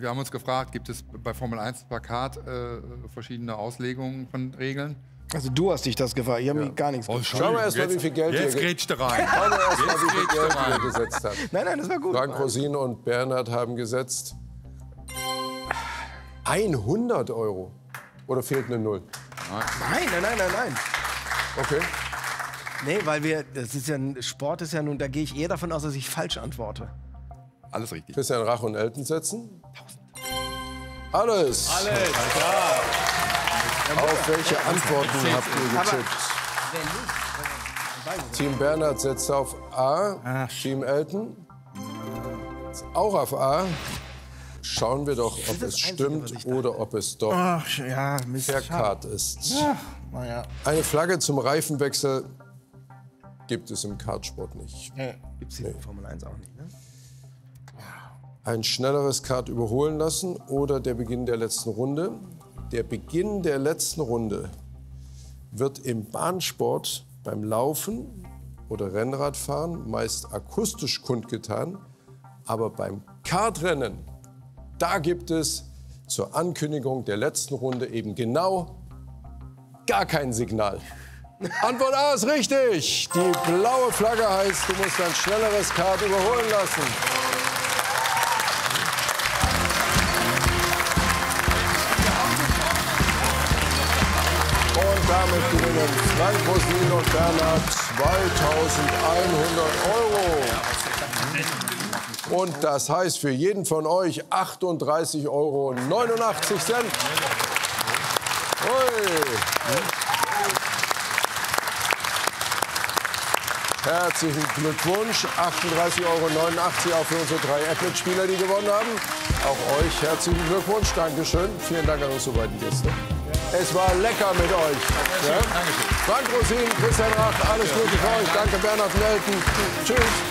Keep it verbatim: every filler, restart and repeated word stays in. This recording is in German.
wir haben uns gefragt, gibt es bei Formel eins Plakat äh, verschiedene Auslegungen von Regeln? Also du hast dich das gefragt, ich habe Ja. mir gar nichts Oh, gefragt. Schauen wir erst mal, wie viel Geld Jetzt ihr ge- grätscht er rein. Schauen wir erst mal, wie viel Jetzt Geld grätscht er ihr rein. gesetzt habt. Nein, nein, das war gut. Frank Rosin und Bernhard haben gesetzt hundert Euro. Oder fehlt eine Null? Nein, nein, nein, nein, nein. Okay. Nee, weil wir, das ist ja, ein Sport ist ja nun, da gehe ich eher davon aus, dass ich falsch antworte. Alles richtig. Christian Rach und Elton setzen. Alles. Alles, klar. Auf welche Antworten habt ihr getippt? Team Bernhard setzt auf A. Team Elton auch auf A. Schauen wir doch, ob das es Einzige, stimmt was ich dachte. oder ob es doch Ach, ja, Mist. verkehrt ist. Naja. Eine Flagge zum Reifenwechsel gibt es im Kartsport nicht. Nee, gibt's hier in Formel eins auch nicht, ne? Ein schnelleres Kart überholen lassen oder der Beginn der letzten Runde. Der Beginn der letzten Runde wird im Bahnsport beim Laufen oder Rennradfahren meist akustisch kundgetan, aber beim Kartrennen, da gibt es zur Ankündigung der letzten Runde eben genau gar kein Signal. Antwort A ist richtig. Die blaue Flagge heißt, du musst ein schnelleres Kart überholen lassen. Und damit gewinnen Frank Rosin und Bernhard zweitausendeinhundert Euro. Und das heißt für jeden von euch achtunddreißig Euro neunundachtzig Cent. Ui. Herzlichen Glückwunsch. achtunddreißig Euro neunundachtzig auch für unsere drei Apple-Spieler, die gewonnen haben. Auch euch herzlichen Glückwunsch. Dankeschön. Vielen Dank an unsere beiden Gäste. Es war lecker mit euch. Ja? Frank Rosin, Christian Rach, alles Gute für euch. Danke Bernhard und Elton. Tschüss.